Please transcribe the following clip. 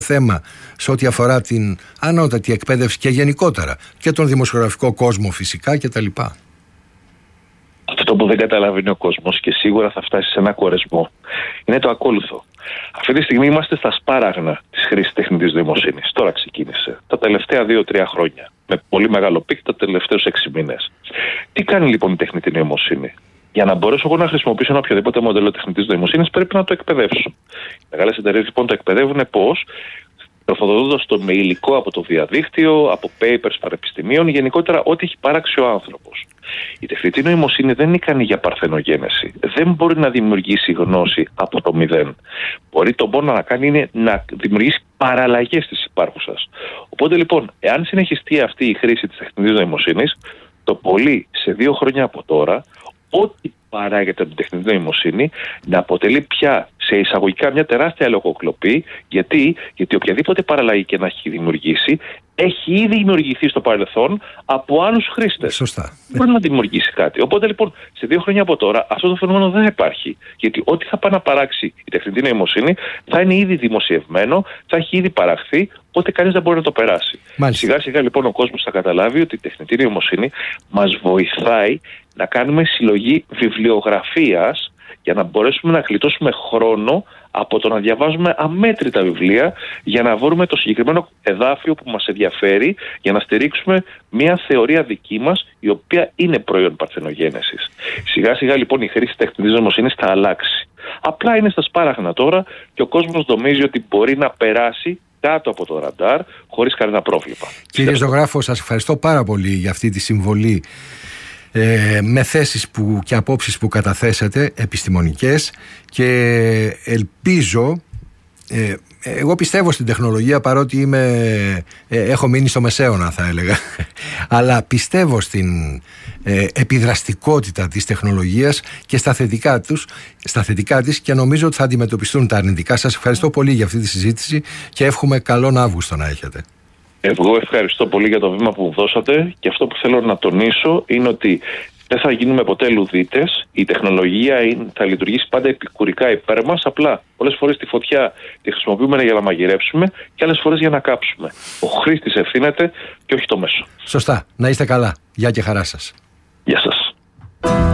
θέμα σε ό,τι αφορά την ανώτατη εκπαίδευση και γενικότερα και τον δημοσιογραφικό κόσμο φυσικά κτλ. Αυτό που δεν καταλαβαίνει ο κόσμος και σίγουρα θα φτάσει σε ένα κορεσμό είναι το ακόλουθο. Αυτή τη στιγμή είμαστε στα σπάραγνα της χρήσης τεχνητής νοημοσύνης. Τώρα ξεκίνησε. Τα τελευταία 2-3 χρόνια. Με πολύ μεγάλο πικ τα τελευταίους 6 μήνες. Τι κάνει λοιπόν η τεχνητή νοημοσύνη? Για να μπορέσω εγώ να χρησιμοποιήσω ένα οποιοδήποτε μοντέλο τεχνητής νοημοσύνης, πρέπει να το εκπαιδεύσω. Οι μεγάλες εταιρείες λοιπόν το εκπαιδεύουν πώς? Τροφοδοτώντας το με υλικό από το διαδίκτυο, από papers πανεπιστημίων, γενικότερα ό,τι έχει παράξει ο άνθρωπος. Η τεχνητή νοημοσύνη δεν είναι ικανή για παρθενογένεση. Δεν μπορεί να δημιουργήσει γνώση από το μηδέν. Μπορεί το μόνο να κάνει είναι να δημιουργήσει παραλλαγές της υπάρχουσας. Οπότε λοιπόν, εάν συνεχιστεί αυτή η χρήση της τεχνητής νοημοσύνης, το πολύ σε 2 χρόνια από τώρα, ό,τι παράγεται από την τεχνητή νοημοσύνη να αποτελεί πια σε εισαγωγικά μια τεράστια λογοκλοπή. Γιατί οποιαδήποτε παραλλαγή και να έχει δημιουργήσει, έχει ήδη δημιουργηθεί στο παρελθόν από άλλους χρήστες. Σωστά. Μπορεί να δημιουργήσει κάτι. Οπότε λοιπόν, σε 2 χρόνια από τώρα, αυτό το φαινόμενο δεν υπάρχει. Γιατί ό,τι θα πάει να παράξει η τεχνητή νοημοσύνη θα είναι ήδη δημοσιευμένο, θα έχει ήδη παραχθεί, οπότε κανείς δεν μπορεί να το περάσει. Σιγά σιγά λοιπόν ο κόσμος θα καταλάβει ότι η τεχνητή νοημοσύνη μας βοηθάει να κάνουμε συλλογή βιβλιογραφίας για να μπορέσουμε να γλιτώσουμε χρόνο από το να διαβάζουμε αμέτρητα βιβλία για να βρούμε το συγκεκριμένο εδάφιο που μας ενδιαφέρει για να στηρίξουμε μια θεωρία δική μας η οποία είναι προϊόν παρθενογένεσης. Σιγά σιγά λοιπόν η χρήση τεχνητής νοημοσύνης θα αλλάξει. Απλά είναι στα σπάραγνα τώρα και ο κόσμος νομίζει ότι μπορεί να περάσει κάτω από το ραντάρ χωρίς κανένα πρόβλημα. Κύριε ζωγράφο, σας ευχαριστώ πάρα πολύ για αυτή τη συμβολή με θέσεις και απόψεις που καταθέσατε επιστημονικές και ελπίζω, εγώ πιστεύω στην τεχνολογία παρότι έχω μείνει στο μεσαίωνα θα έλεγα, αλλά πιστεύω στην επιδραστικότητα της τεχνολογίας και στα θετικά της και νομίζω ότι θα αντιμετωπιστούν τα αρνητικά. Σας ευχαριστώ πολύ για αυτή τη συζήτηση και εύχομαι καλόν Αύγουστο να έχετε. Εγώ ευχαριστώ πολύ για το βήμα που μου δώσατε και αυτό που θέλω να τονίσω είναι ότι δεν θα γίνουμε ποτέ λουδίτες. Η τεχνολογία θα λειτουργήσει πάντα επικουρικά υπέρ μας. Απλά πολλές φορές τη φωτιά τη χρησιμοποιούμε για να μαγειρέψουμε και άλλες φορές για να κάψουμε. Ο χρήστης ευθύνεται και όχι το μέσο. Σωστά. Να είστε καλά. Γεια και χαρά σας. Γεια σας.